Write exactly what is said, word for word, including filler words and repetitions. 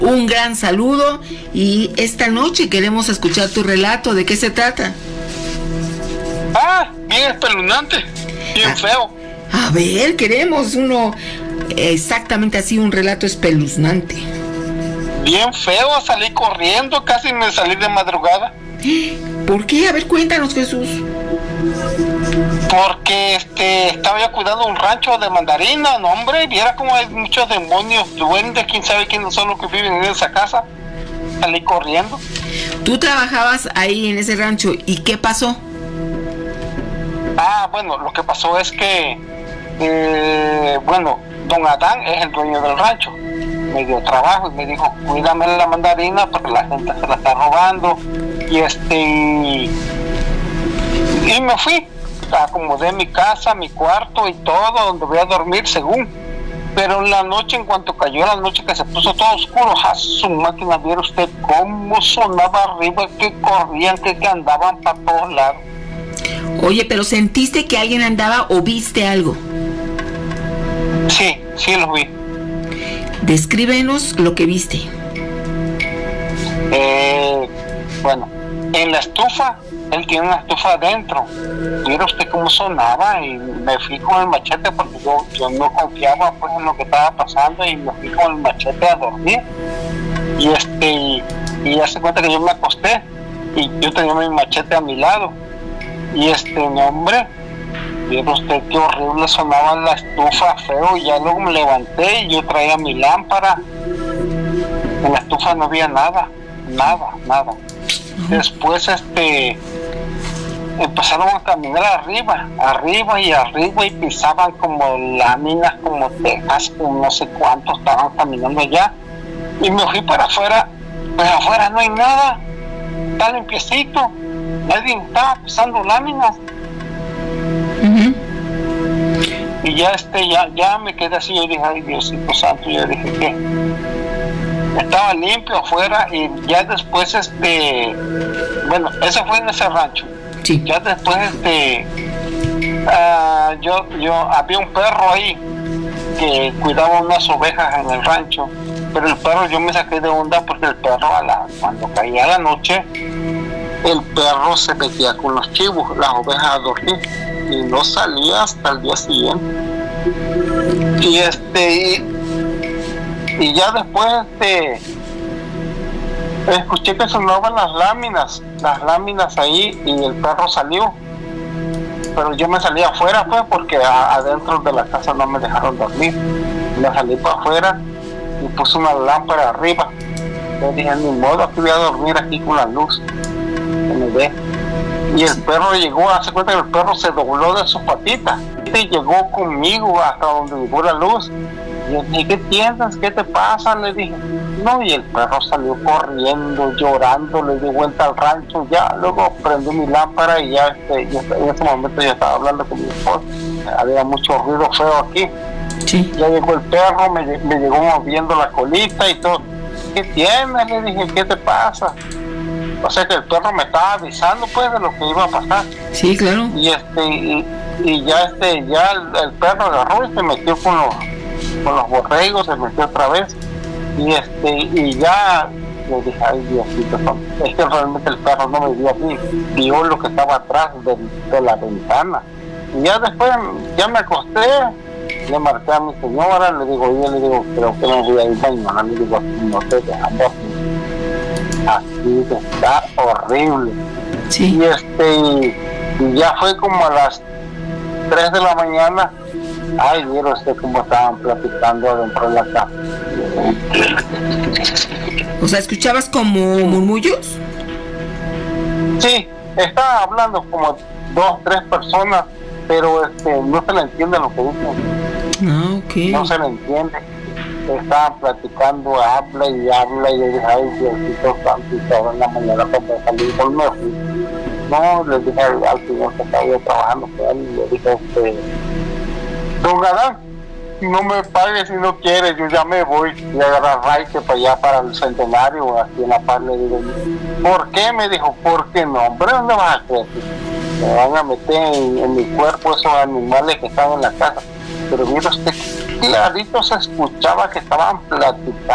Un gran saludo y esta noche queremos escuchar tu relato. ¿De qué se trata? Ah, bien espeluznante, bien Ah, feo. A ver, queremos uno exactamente así, un relato espeluznante. Bien feo, salí corriendo, casi me salí de madrugada. ¿Por qué? A ver, cuéntanos, Jesús. Porque este estaba yo cuidando un rancho de mandarina, no hombre, viera como hay muchos demonios, duendes, quién sabe quiénes son los que viven en esa casa. Salí corriendo. Tú trabajabas ahí en ese rancho, ¿y qué pasó? Ah, bueno, lo que pasó es que, eh, bueno, don Adán es el dueño del rancho. Me dio trabajo y me dijo, cuídame la mandarina porque la gente se la está robando. Y este, y, y me fui, acomodé mi casa, mi cuarto y todo, donde voy a dormir según. Pero en la noche, en cuanto cayó la noche que se puso todo oscuro, a su máquina, viera usted cómo sonaba arriba, que corrían, que, que andaban para todos lados. Oye, pero ¿sentiste que alguien andaba o viste algo? Sí, sí los vi. Descríbenos lo que viste. Eh, bueno, en la estufa, él tiene una estufa adentro. Mira usted cómo sonaba y me fui con el machete porque yo, yo no confiaba pues en lo que estaba pasando y me fui con el machete a dormir. Y este, y, y hace cuenta que yo me acosté y yo tenía mi machete a mi lado. Y este, hombre, mira usted qué horrible sonaba la estufa, feo, y ya luego me levanté y yo traía mi lámpara. En la estufa no había nada, nada, nada. Después este empezaron a caminar arriba, arriba y arriba y pisaban como láminas, como tejas, como no sé cuántos estaban caminando allá. Y me fui para afuera, pues afuera no hay nada, está limpiecito, nadie estaba pisando láminas. Uh-huh. Y ya este, ya, ya me quedé así, yo dije, ay Diosito Santo, yo dije que estaba limpio afuera. Y ya después este, bueno, eso fue en ese rancho. Sí. Ya después este, uh, yo, yo, había un perro ahí que cuidaba unas ovejas en el rancho, pero el perro yo me saqué de onda porque el perro a la, cuando caía la noche, el perro se metía con los chivos, las ovejas a dormir, y no salía hasta el día siguiente. Y este, y, y ya después este, escuché que sonaban las láminas, las láminas ahí, y el perro salió. Pero yo me salí afuera pues porque a, adentro de la casa no me dejaron dormir. Me salí para afuera y puse una lámpara arriba. Yo dije, ni modo, aquí voy a dormir aquí con la luz que me ve. Y el perro llegó, hace cuenta que el perro se dobló de sus patitas y llegó conmigo hasta donde llegó la luz. Y yo dije, ¿qué tienes? ¿Qué te pasa? Le dije. No, y el perro salió corriendo, llorando, le di vuelta al rancho. Ya, luego prendí mi lámpara y ya, este, ya en ese momento ya estaba hablando con mi esposa. Había mucho ruido feo aquí. Sí. Ya llegó el perro, me, me llegó moviendo la colita y todo. ¿Qué tienes? Le dije, ¿qué te pasa? O sea que el perro me estaba avisando pues de lo que iba a pasar. Sí, claro. Y este, y, y ya este, ya el, el perro agarró y se metió con los, con los borregos, se metió otra vez. Y este, y ya le dije, ay Diosito, es que realmente el perro no me vio a mí, vio lo que estaba atrás de, de la ventana. Y ya después, ya me acosté, le marqué a mi señora, le digo, yo le digo, creo que no voy a ir mañana, le digo, no te dejamos así, así está horrible. Sí. Y este, y, y ya fue como a las tres de la mañana. Ay, vieron usted cómo estaban platicando adentro de la casa. O sea, ¿escuchabas como murmullos? Sí, estaban hablando como dos, tres personas, pero este, no se le entiende lo que dicen. Ah, ok. No se le entiende. Estaban platicando, habla y habla, y yo dije, ay, Diosito Santo, y todo en la mañana cuando salí por me fui. No, le dije al, al señor que estaba yo trabajando con él, y le dije, este, don Adán, no me pague si no quiere, yo ya me voy. Y agarrar raite para allá, para el Centenario, aquí en La Paz. Le digo, ¿por qué? Me dijo, ¿por qué no? Hombre, ¿dónde vas a creer? Me van a meter en, en mi cuerpo esos animales que estaban en la casa. Pero mira usted, clarito se escuchaba que estaban platicando.